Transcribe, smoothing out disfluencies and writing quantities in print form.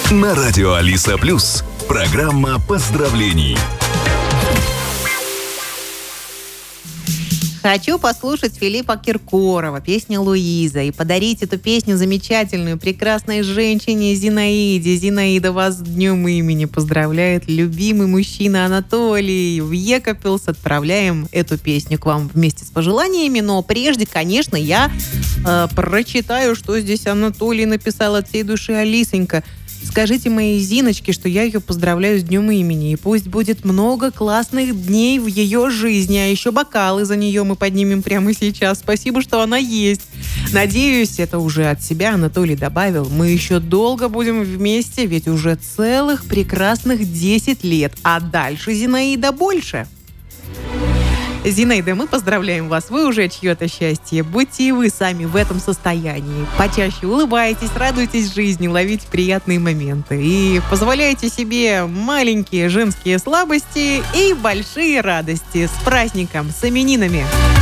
На радио Алиса Плюс. Программа поздравлений. Хочу послушать Филиппа Киркорова, песня «Луиза», и подарить эту песню замечательную, прекрасной женщине Зинаиде. Зинаида, вас с днем имени поздравляет любимый мужчина Анатолий. В Екапелс отправляем эту песню к вам вместе с пожеланиями, но прежде, конечно, я прочитаю, что здесь Анатолий написал от всей души. Алисонька, скажите моей Зиночке, что я ее поздравляю с днем имени. И пусть будет много классных дней в ее жизни. А еще бокалы за нее мы поднимем прямо сейчас. Спасибо, что она есть. Надеюсь, это уже от себя Анатолий добавил. Мы еще долго будем вместе, ведь уже целых прекрасных 10 лет. А дальше, Зинаида, больше. Зинаида, мы поздравляем вас. Вы уже чье-то счастье. Будьте и вы сами в этом состоянии. Почаще улыбайтесь, радуйтесь жизни, ловите приятные моменты. И позволяйте себе маленькие женские слабости и большие радости. С праздником, с именинами!